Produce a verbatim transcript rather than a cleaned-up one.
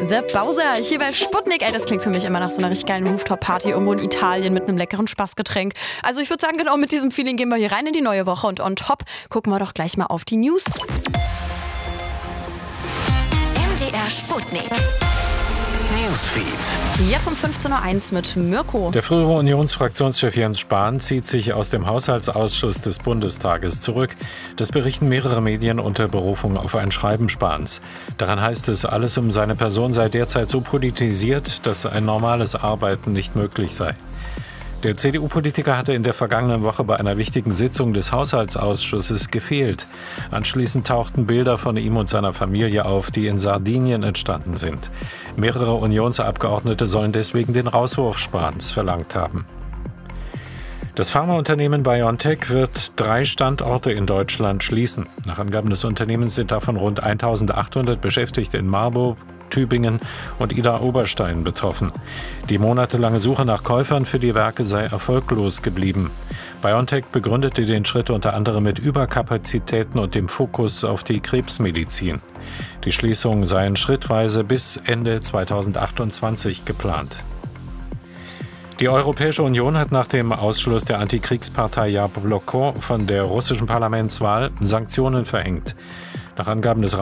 The Bowser hier bei Sputnik. Ey, das klingt für mich immer nach so einer richtig geilen Rooftop-Party irgendwo in Italien mit einem leckeren Spaßgetränk. Also ich würde sagen, genau mit diesem Feeling gehen wir hier rein in die neue Woche. Und on top gucken wir doch gleich mal auf die News. M D R Sputnik. Newsfeed. Jetzt um fünfzehn Uhr eins mit Mirko. Der frühere Unionsfraktionschef Jens Spahn zieht sich aus dem Haushaltsausschuss des Bundestages zurück. Das berichten mehrere Medien unter Berufung auf ein Schreiben Spahns. Daran heißt es, alles um seine Person sei derzeit so politisiert, dass ein normales Arbeiten nicht möglich sei. Der C D U-Politiker hatte in der vergangenen Woche bei einer wichtigen Sitzung des Haushaltsausschusses gefehlt. Anschließend tauchten Bilder von ihm und seiner Familie auf, die in Sardinien entstanden sind. Mehrere Unionsabgeordnete sollen deswegen den Rauswurf Spahns verlangt haben. Das Pharmaunternehmen BioNTech wird drei Standorte in Deutschland schließen. Nach Angaben des Unternehmens sind davon rund eintausendachthundert Beschäftigte in Marburg, Tübingen und Idar-Oberstein betroffen. Die monatelange Suche nach Käufern für die Werke sei erfolglos geblieben. BioNTech begründete den Schritt unter anderem mit Überkapazitäten und dem Fokus auf die Krebsmedizin. Die Schließungen seien schrittweise bis Ende zweitausendachtundzwanzig geplant. Die Europäische Union hat nach dem Ausschluss der Antikriegspartei Jabloko von der russischen Parlamentswahl Sanktionen verhängt. Nach Angaben des